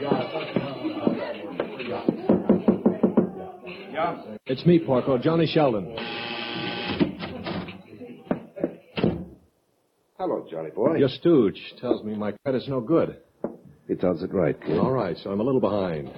Yeah? It's me, Porco, Johnny Sheldon. Hello, Johnny boy. Your stooge tells me my credit's no good. He tells it right, kid. All right, so I'm a little behind.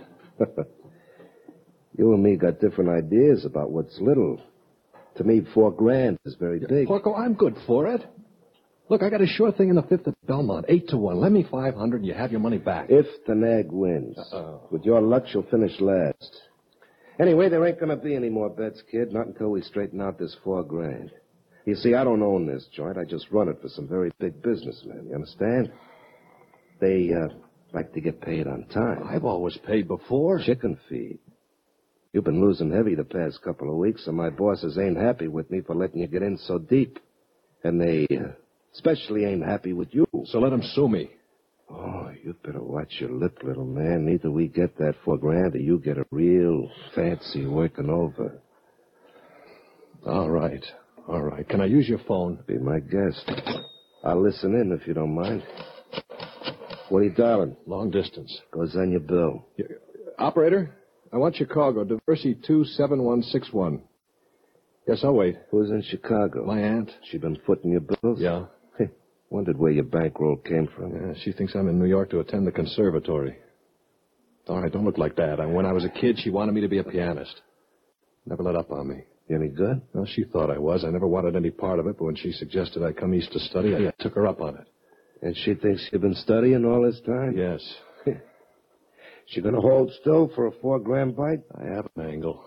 You and me got different ideas about what's little. To me, $4,000 is very big. Porco, I'm good for it. Look, I got a sure thing in the fifth at Belmont, 8-1. Lend me $500 and you have your money back. If the nag wins. With your luck, she'll finish last. Anyway, there ain't going to be any more bets, kid, not until we straighten out this $4,000. You see, I don't own this joint. I just run it for some very big businessmen. You understand? They like to get paid on time. I've always paid before. Chicken feed. You've been losing heavy the past couple of weeks, and my bosses ain't happy with me for letting you get in so deep. And they especially ain't happy with you. So let them sue me. Oh, you better watch your lip, little man. Either we get that $4,000 or you get a real fancy working over. All right. Can I use your phone? Be my guest. I'll listen in if you don't mind. What are you dialing? Long distance. Goes on your bill. Operator, I want Chicago, Diversity 27161. Yes, I'll wait. Who's in Chicago? My aunt. She been footing your bills? Yeah. Wondered where your bankroll came from. Yeah, she thinks I'm in New York to attend the conservatory. All right, don't look like that. When I was a kid, she wanted me to be a pianist. Never let up on me. You any good? Well, she thought I was. I never wanted any part of it, but when she suggested I come east to study, I took her up on it. And she thinks you've been studying all this time? Yes. She gonna hold still for a $4,000 bite? I have an angle.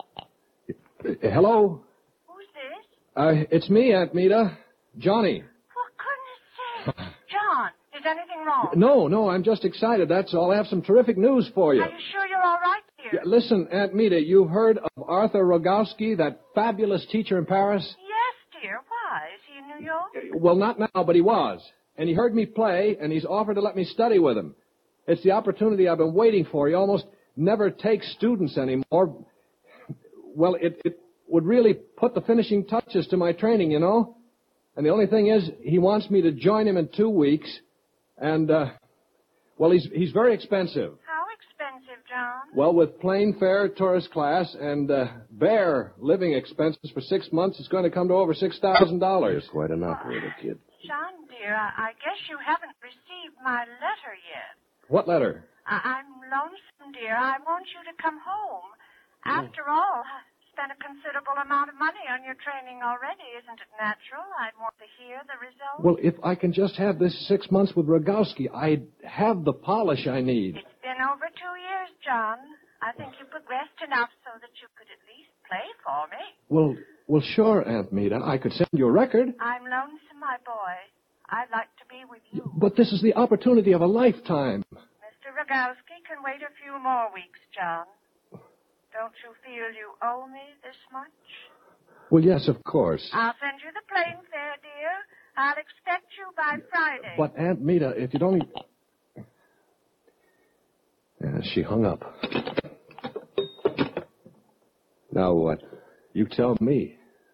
Hello? Who's this? It's me, Aunt Mita. Johnny. For goodness sake. John, is anything wrong? No, I'm just excited, that's all. I have some terrific news for you. Are you sure you're all right, dear? Yeah, listen, Aunt Mita, you've heard of Arthur Rogowski, that fabulous teacher in Paris? Yes, dear. Why? Is he in New York? Well, not now, but he was. And he heard me play, and he's offered to let me study with him. It's the opportunity I've been waiting for. He almost never takes students anymore. Well, it would really put the finishing touches to my training, you know. And the only thing is, he wants me to join him in 2 weeks. And, well, he's very expensive. How expensive, John? Well, with plane fare, tourist class, and bare living expenses for 6 months, it's going to come to over $6,000. You're quite an operator, kid. John, dear, I guess you haven't received my letter yet. What letter? I'm lonesome, dear. I want you to come home. After all, I spent a considerable amount of money on your training already. Isn't it natural? I'd want to hear the results. Well, if I can just have this 6 months with Rogowski, I'd have the polish I need. It's been over 2 years, John. I think you progressed enough so that you could at least play for me. Well, sure, Aunt Mita. I could send you a record. I'm lonesome, my boy. I'd like to be with you. But this is the opportunity of a lifetime. Mr. Rogowski can wait a few more weeks, John. Don't you feel you owe me this much? Well, yes, of course. I'll send you the plane fare, dear. I'll expect you by Friday. But, Aunt Mita, if you'd only... Yeah, she hung up. Now what? You tell me.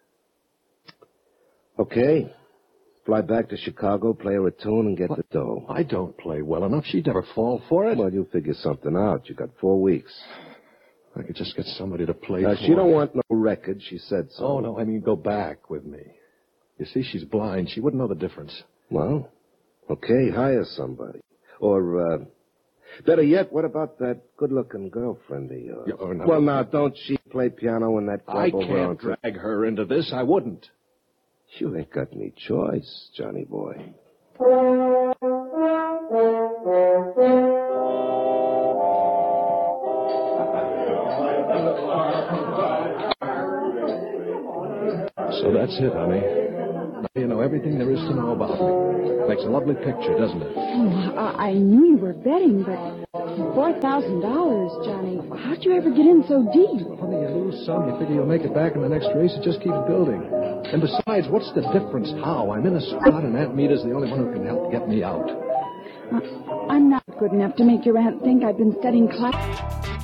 Okay. Fly back to Chicago, play her a tune, and get the dough. I don't play well enough. She'd never fall for it. Well, you figure something out. You got 4 weeks. I could just get somebody to play for She don't want no record. She said so. Oh, no, I mean go back with me. You see, she's blind. She wouldn't know the difference. Well, okay, hire somebody. Or, better yet, what about that good-looking girlfriend of yours? Yeah, no. Well, now, don't she play piano in that club I over can't on... drag her into this. I wouldn't. You ain't got any choice, Johnny boy. So that's it, honey. Now you know everything there is to know about me. Makes a lovely picture, doesn't it? Oh, I knew you were betting, but $4,000, Johnny. How'd you ever get in so deep? Honey, you lose some, you figure you'll make it back in the next race. It just keeps building. And besides, what's the difference how? I'm in a spot, and Aunt Mita's the only one who can help get me out. I'm not good enough to make your aunt think I've been studying class.